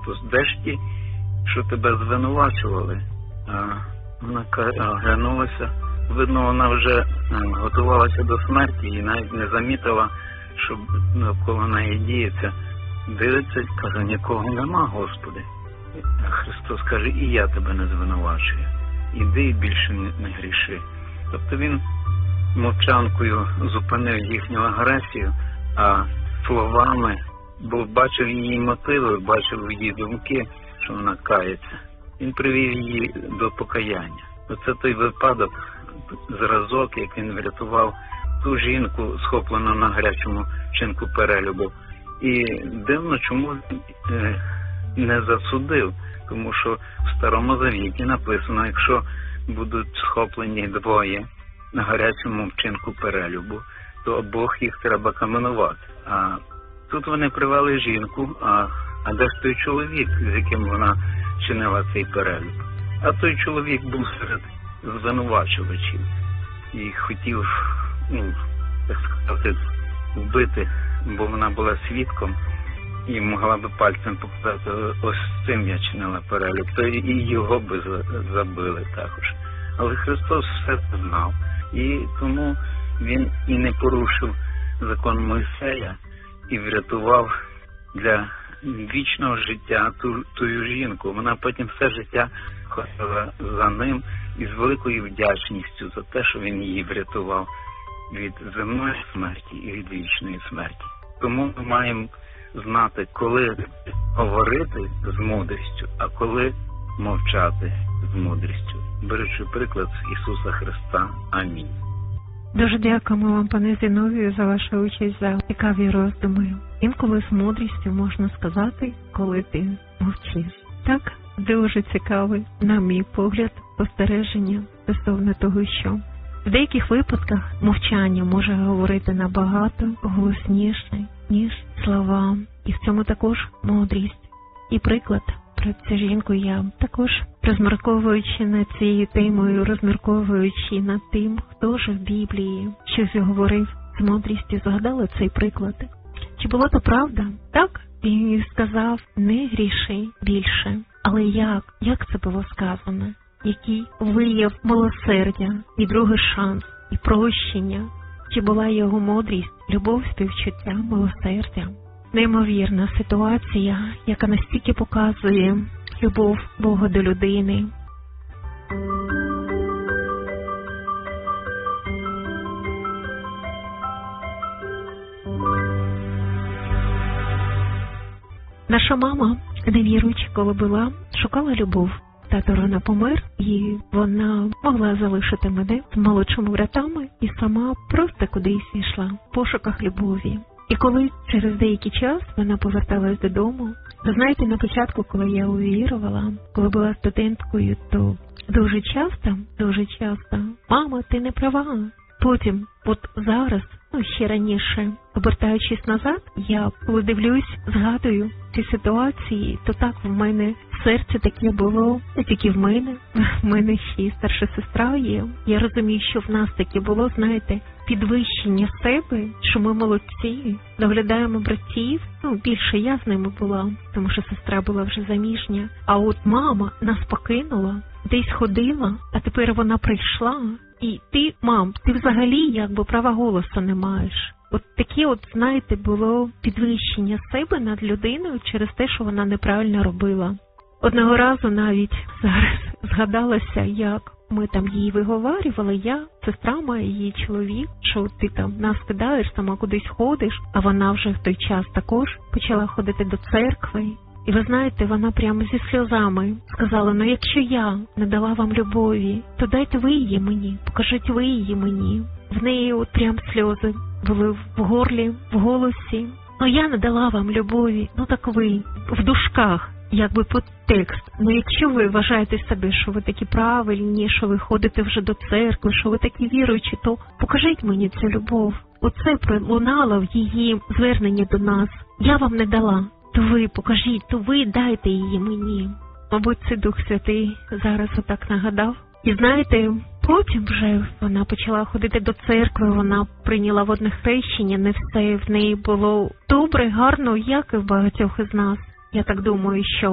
Христос, де ж ті, що тебе звинувачували? А вона оглянулася. Видно, вона вже готувалася до смерті і навіть не замітила, що навколо неї діється. Дивиться і каже, нікого нема, Господи. А Христос каже, і я тебе не звинувачую. Іди і більше не гріши. Тобто він мовчанкою зупинив їхню агресію, а словами, бо бачив її мотиви, бачив її думки, що вона кається. Він привів її до покаяння. Оце той випадок, зразок, як він врятував ту жінку, схоплену на гарячому вчинку перелюбу. І дивно, чому не засудив, тому що в Старому Завіті написано, якщо будуть схоплені двоє на гарячому вчинку перелюбу, то обох їх треба каменувати. А тут вони привели жінку, а де ж той чоловік, з яким вона чинила цей перелюб? А той чоловік був серед звинувачувачів і хотів, так сказати, вбити, бо вона була свідком і могла би пальцем показати, ось з цим я чинила перелюб, то і його би забили також. Але Христос все це знав, і тому він і не порушив закон Мойсея і врятував для вічного життя тую жінку. Вона потім все життя ходила за ним із великою вдячністю за те, що він її врятував від земної смерті і від вічної смерті. Тому ми маємо знати, коли говорити з мудрістю, а коли мовчати з мудрістю, беручи приклад з Ісуса Христа. Амінь. Дуже дякуємо вам, пане Зіновію, за вашу участь, за цікаві роздуми. Інколи з мудрістю можна сказати, коли ти мовчиш. Так, дуже цікаве, на мій погляд, спостереження стосовно того, що в деяких випадках мовчання може говорити набагато голосніше, ніж слова. І в цьому також мудрість. І приклад про цю жінку я також, розмірковуючи над цією темою, розмірковуючи над тим, хто ж в Біблії щось говорив з мудрістю, згадала цей приклад. Чи було то правда? Так, він сказав, не гріши більше. Але як це було сказано? Який вияв милосердя, і другий шанс, і прощення? Чи була його мудрість, любов, співчуття, милосердя? Неймовірна ситуація, яка настільки показує любов Бога до людини. Наша мама, невіруючи, коли була, шукала любов. Тато рано помер, і вона могла залишити мене з молодшими братами і сама просто кудись йшла в пошуках любові. І коли через деякий час вона поверталась додому, то знаєте, на початку, коли я увірувала, коли була студенткою, то дуже часто, мама, ти не права. Потім, от зараз, ще раніше, обертаючись назад, я коли дивлюсь, згадую ці ситуації, то так в мене серце таке було, не тільки в мене ще й старша сестра є. Я розумію, що в нас таке було, знаєте, підвищення себе, що ми молодці, доглядаємо братів. Більше я з ними була, тому що сестра була вже заміжня. А от мама нас покинула, десь ходила, а тепер вона прийшла. І ти, мам, ти взагалі якби права голосу не маєш. От таке, знаєте, було підвищення себе над людиною через те, що вона неправильно робила. Одного разу навіть зараз згадалася, як ми там її виговарювали, я, сестра моя, її чоловік, що ти там нас кидаєш, сама кудись ходиш, а вона вже в той час також почала ходити до церкви. І ви знаєте, вона прямо зі сльозами сказала, якщо я не дала вам любові, то дайте ви її мені, покажіть ви її мені. В неї прям сльози були в горлі, в голосі. Я не дала вам любові, так ви, в дужках, якби подтекст. Якщо ви вважаєте себе, що ви такі правильні, що ви ходите вже до церкви, що ви такі віруючі, то покажіть мені цю любов. Оце пролунало в її зверненні до нас. Я вам не дала. То ви покажіть, то ви дайте її мені. Мабуть, це Дух Святий зараз отак нагадав. І знаєте, потім вже вона почала ходити до церкви, вона прийняла водне хрещення, не все в неї було добре, гарно, як і в багатьох із нас. Я так думаю, що